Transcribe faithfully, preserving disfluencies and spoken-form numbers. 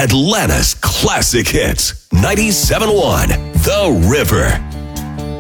Atlanta's classic hits. ninety-seven point one The River.